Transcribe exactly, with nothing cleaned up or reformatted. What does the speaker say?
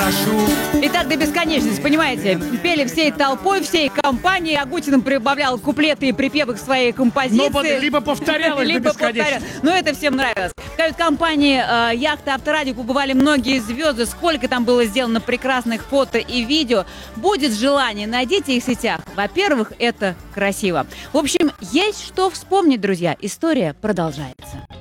прошу. И так до бесконечности, понимаете? Пели всей толпой, всей компанией. Агутин прибавлял куплеты и припевы к своей композиции. Но под- либо повторялось до Либо бесконечности. повторялось. Но это всем нравилось. В кают-компании э, «Яхта Авторадио» побывали многие звезды. Сколько там было сделано прекрасных фото и видео. Будет желание, найдите их в сетях. Во-первых, это красиво. В общем, есть что вспомнить, друзья. История продолжается.